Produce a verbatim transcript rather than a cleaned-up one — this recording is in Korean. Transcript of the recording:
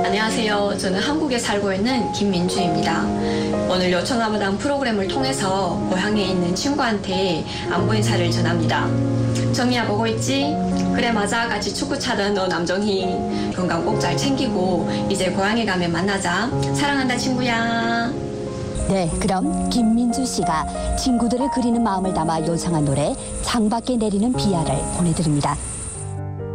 안녕하세요. 저는 한국에 살고 있는 김민주입니다. 오늘 요청아무당 프로그램을 통해서 고향에 있는 친구한테 안부 인사를 전합니다. 정이야, 보고 있지? 그래, 맞아. 같이 축구 차던 너 남정희. 건강 꼭 잘 챙기고 이제 고향에 가면 만나자. 사랑한다, 친구야. 네, 그럼 김민주 씨가 친구들을 그리는 마음을 담아 요청한 노래 창밖에 내리는 비아를 보내드립니다.